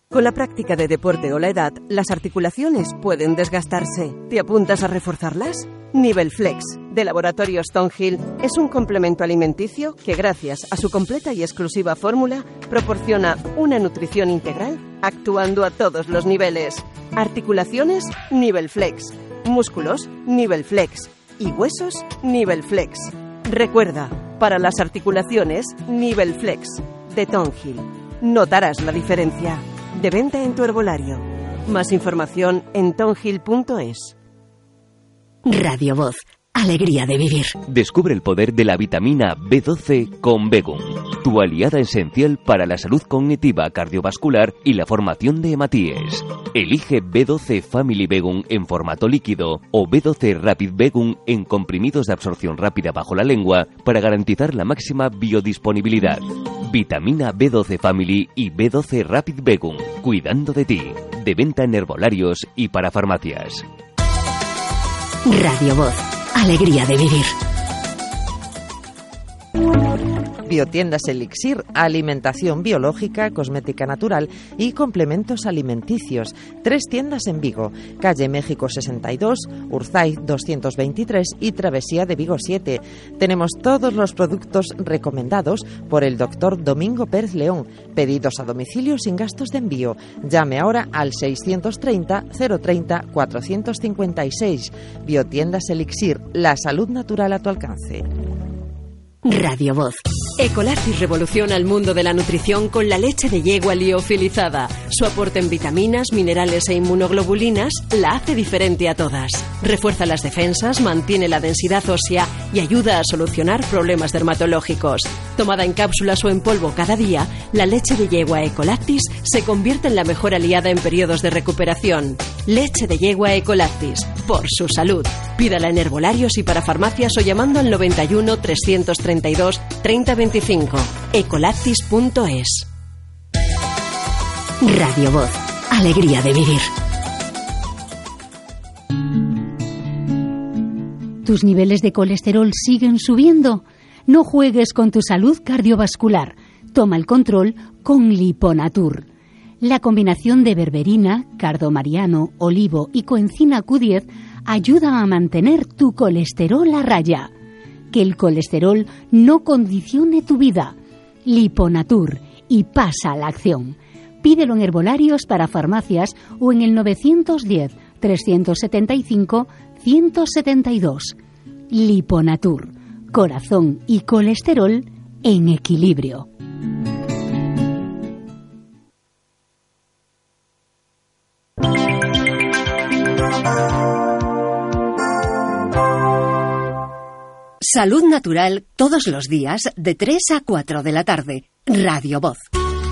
Con la práctica de deporte o la edad, las articulaciones pueden desgastarse. ¿Te apuntas a reforzarlas? Nivel Flex, de Laboratorios Tonhill, es un complemento alimenticio que, gracias a su completa y exclusiva fórmula, proporciona una nutrición integral actuando a todos los niveles. Articulaciones, Nivel Flex. Músculos, Nivel Flex. Y huesos, Nivel Flex. Recuerda, para las articulaciones, Nivel Flex, de Tonhill. Notarás la diferencia. De venta en tu herbolario. Más información en tonhill.es. Radio Voz. Alegría de vivir. Descubre el poder de la vitamina B12 con Begum, tu aliada esencial para la salud cognitiva, cardiovascular y la formación de hematíes. Elige B12 Family Begum en formato líquido o B12 Rapid Begum en comprimidos de absorción rápida bajo la lengua para garantizar la máxima biodisponibilidad. Vitamina B12 Family y B12 Rapid Begum, cuidando de ti. De venta en herbolarios y para farmacias. Radio Voz. Alegría de vivir. Biotiendas Elixir, alimentación biológica, cosmética natural y complementos alimenticios. 3 tiendas en Vigo, calle México 62, Urzaiz 223 y Travesía de Vigo 7. Tenemos todos los productos recomendados por el doctor Domingo Pérez León. Pedidos a domicilio sin gastos de envío. Llame ahora al 630 030 456. Biotiendas Elixir, la salud natural a tu alcance. Radio Voz. Ecolactis revoluciona el mundo de la nutrición con la leche de yegua liofilizada. Su aporte en vitaminas, minerales e inmunoglobulinas la hace diferente a todas. Refuerza las defensas, mantiene la densidad ósea y ayuda a solucionar problemas dermatológicos. Tomada en cápsulas o en polvo cada día, la leche de yegua Ecolactis se convierte en la mejor aliada en periodos de recuperación. Leche de yegua Ecolactis, por su salud. Pídala en herbolarios y para farmacias o llamando al 91 332 3025. Ecolactis.es. Radio Voz. Alegría de vivir. ¿Tus niveles de colesterol siguen subiendo? No juegues con tu salud cardiovascular. Toma el control con Liponatur. La combinación de berberina, cardomariano, olivo y coenzima Q10 ayuda a mantener tu colesterol a raya. Que el colesterol no condicione tu vida. Liponatur, y pasa a la acción. Pídelo en herbolarios para farmacias o en el 910 375 172. Liponatur, corazón y colesterol en equilibrio. Salud natural todos los días de 3 a 4 de la tarde. Radio Voz.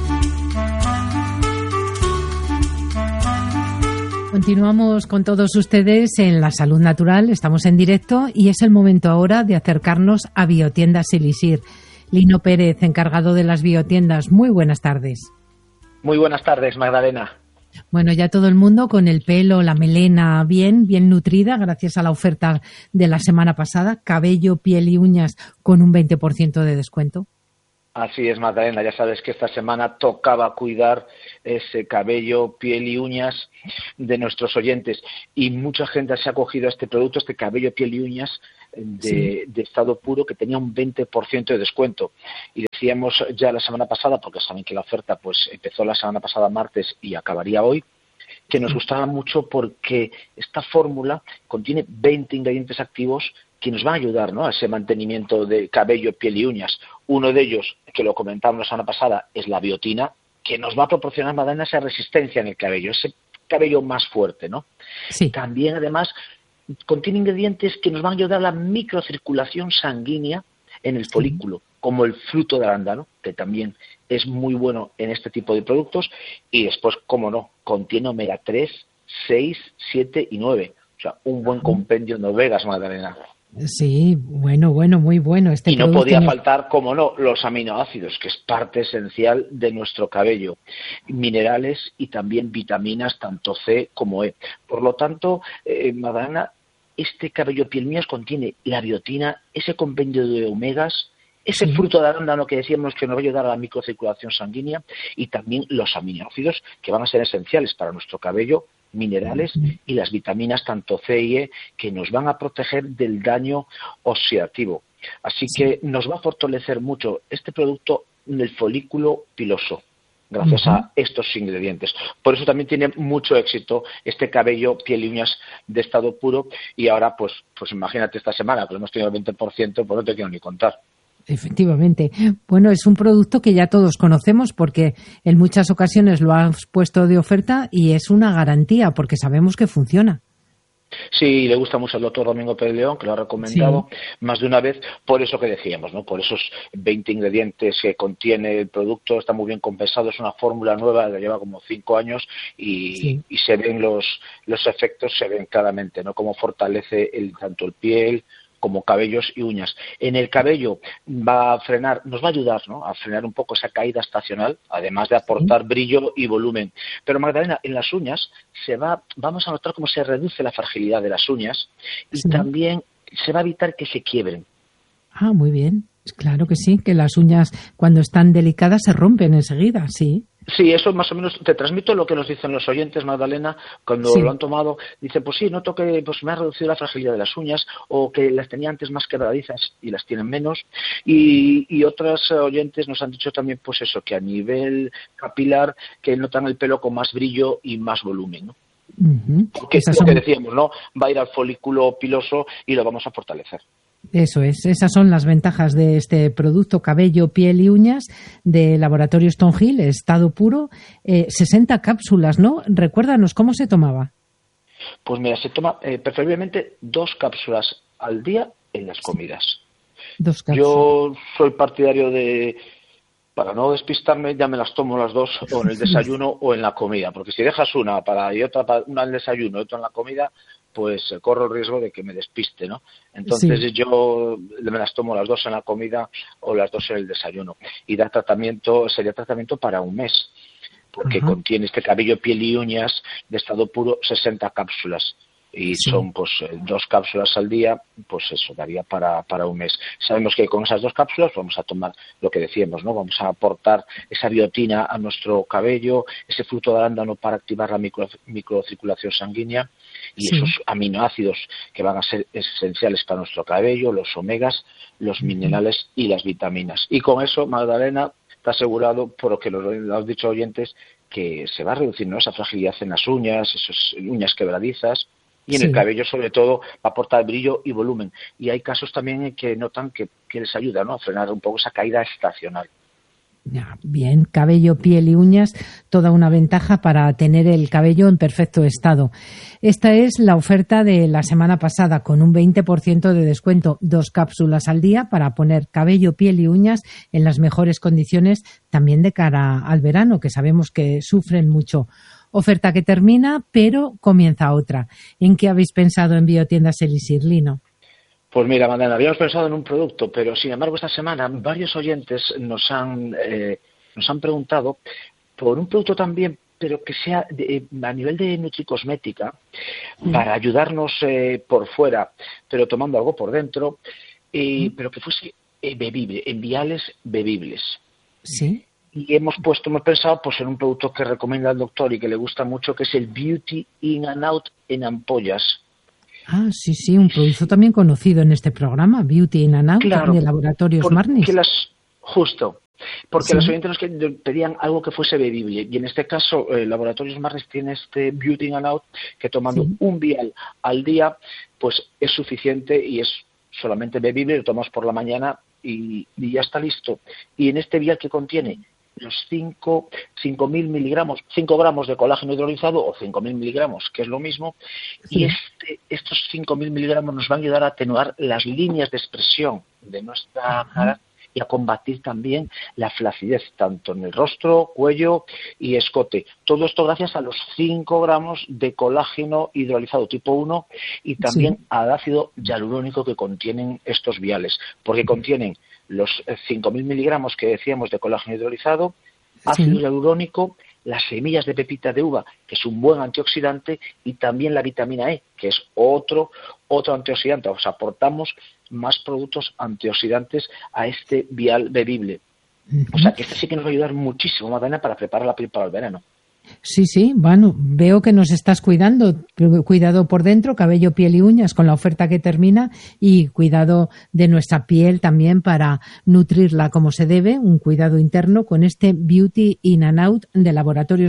Continuamos con todos ustedes en la salud natural, estamos en directo y es el momento ahora de acercarnos a Biotiendas Elixir. Lino Pérez, encargado de las biotiendas, muy buenas tardes. Muy buenas tardes, Magdalena. Bueno, ya todo el mundo con el pelo, la melena bien nutrida gracias a la oferta de la semana pasada, cabello, piel y uñas con un 20% de descuento. Así es, Magdalena, ya sabes que esta semana tocaba cuidar ese cabello, piel y uñas de nuestros oyentes y mucha gente se ha cogido a este producto, este cabello, piel y uñas de estado puro que tenía un 20% de descuento. Y decíamos ya la semana pasada, porque saben que la oferta pues empezó la semana pasada martes y acabaría hoy, que nos gustaba mucho porque esta fórmula contiene 20 ingredientes activos que nos van a ayudar, ¿no?, a ese mantenimiento de cabello, piel y uñas. Uno de ellos, que lo comentamos la semana pasada, es la biotina, que nos va a proporcionar, Madonna, esa resistencia en el cabello, ese cabello más fuerte, ¿no? Sí. También, además, contiene ingredientes que nos van a ayudar a la microcirculación sanguínea en el folículo, como el fruto de arándano, que también es muy bueno en este tipo de productos. Y después, cómo no, contiene omega 3, 6, 7 y 9. O sea, un buen compendio de omegas, Magdalena. Sí, bueno, muy bueno. Y no podía faltar, como no, los aminoácidos, que es parte esencial de nuestro cabello, minerales y también vitaminas, tanto C como E. Por lo tanto, Magdalena, este cabello piel mías contiene la biotina, ese compendio de omegas, ese fruto de arándano que decíamos que nos va a ayudar a la microcirculación sanguínea, y también los aminoácidos que van a ser esenciales para nuestro cabello, minerales y las vitaminas tanto C y E que nos van a proteger del daño oxidativo. Así que nos va a fortalecer mucho este producto en el folículo piloso, gracias a estos ingredientes. Por eso también tiene mucho éxito este cabello, piel y uñas de estado puro. Y ahora, pues imagínate esta semana, que hemos tenido el 20%, pues no te quiero ni contar. Efectivamente. Bueno, es un producto que ya todos conocemos porque en muchas ocasiones lo has puesto de oferta y es una garantía porque sabemos que funciona. Sí, le gusta mucho al doctor Domingo Pérez León, que lo ha recomendado más de una vez, por eso que decíamos, ¿no? Por esos 20 ingredientes que contiene el producto, está muy bien compensado, es una fórmula nueva, que lleva como 5 años y se ven los efectos, se ven claramente, ¿no? Cómo fortalece tanto el piel como cabellos y uñas. En el cabello va a frenar, nos va a ayudar, ¿no?, a frenar un poco esa caída estacional, además de aportar brillo y volumen. Pero Magdalena, en las uñas vamos a notar cómo se reduce la fragilidad de las uñas y también se va a evitar que se quiebren. Ah, muy bien. Claro que sí, que las uñas cuando están delicadas se rompen enseguida, sí. Sí, eso más o menos te transmito lo que nos dicen los oyentes, Magdalena, cuando lo han tomado. Dicen, pues sí, noto que me ha reducido la fragilidad de las uñas, o que las tenía antes más quebradizas y las tienen menos. Y otros oyentes nos han dicho también, pues eso, que a nivel capilar, que notan el pelo con más brillo y más volumen, ¿no? Que es lo que decíamos, ¿no? Va a ir al folículo piloso y lo vamos a fortalecer. Eso es, esas son las ventajas de este producto cabello, piel y uñas de Laboratorio Stonehill, estado puro, 60 cápsulas, ¿no? Recuérdanos, ¿cómo se tomaba? Pues mira, se toma preferiblemente 2 cápsulas al día en las comidas. 2 cápsulas. Yo soy partidario para no despistarme, ya me las tomo las 2 o en el desayuno o en la comida, porque si dejas una y otra una en el desayuno y otra en la comida, pues corro el riesgo de que me despiste, ¿no? Entonces yo me las tomo las 2 en la comida o las 2 en el desayuno. Y sería tratamiento para un mes, porque contiene este cabello, piel y uñas de estado puro 60 cápsulas. Y son pues 2 cápsulas al día, pues eso daría para un mes. Sabemos que con esas 2 cápsulas vamos a tomar lo que decíamos, ¿no? Vamos a aportar esa biotina a nuestro cabello, ese fruto de arándano para activar la microcirculación sanguínea y esos aminoácidos que van a ser esenciales para nuestro cabello, los omegas, los minerales y las vitaminas. Y con eso, Magdalena, está asegurado, por lo que nos han dicho oyentes, que se va a reducir, ¿no?, esa fragilidad en las uñas, esas uñas quebradizas. Y en el cabello, sobre todo, va a aportar brillo y volumen. Y hay casos también en que notan que les ayuda, ¿no?, a frenar un poco esa caída estacional. Ya, bien, cabello, piel y uñas, toda una ventaja para tener el cabello en perfecto estado. Esta es la oferta de la semana pasada, con un 20% de descuento, 2 cápsulas al día para poner cabello, piel y uñas en las mejores condiciones, también de cara al verano, que sabemos que sufren mucho. Oferta que termina, pero comienza otra. ¿En qué habéis pensado en Biotiendas Elixir, Lino? Pues mira, Magdalena, habíamos pensado en un producto, pero sin embargo esta semana varios oyentes nos han preguntado por un producto también, pero que sea a nivel de nutricosmética, para ayudarnos por fuera, pero tomando algo por dentro, pero que fuese bebible, en viales bebibles. Sí. Y hemos pensado pues en un producto que recomienda el doctor y que le gusta mucho, que es el Beauty In and Out en ampollas. Ah, sí, un producto también conocido en este programa, Beauty In and Out, de Laboratorios Marnis. Justo, porque los oyentes nos pedían algo que fuese bebible, y en este caso Laboratorios Marnis tiene este Beauty In and Out, que tomando un vial al día, pues es suficiente y es solamente bebible, lo tomas por la mañana y ya está listo. Y en este vial que contiene los 5.000 miligramos, 5 gramos de colágeno hidrolizado o 5.000 miligramos, que es lo mismo, y estos 5.000 miligramos nos van a ayudar a atenuar las líneas de expresión de nuestra cara y a combatir también la flacidez, tanto en el rostro, cuello y escote. Todo esto gracias a los 5 gramos de colágeno hidrolizado tipo 1 y también al ácido hialurónico que contienen estos viales, porque contienen los 5.000 miligramos que decíamos de colágeno hidrolizado, ácido hialurónico, las semillas de pepita de uva, que es un buen antioxidante, y también la vitamina E, que es otro antioxidante. O sea, aportamos más productos antioxidantes a este vial bebible. O sea, que este sí que nos va a ayudar muchísimo, Magdalena, para preparar la piel para el verano. Sí, bueno, veo que nos estás cuidando. Cuidado por dentro, cabello, piel y uñas con la oferta que termina, y cuidado de nuestra piel también para nutrirla como se debe, un cuidado interno con este Beauty In and Out de Laboratorios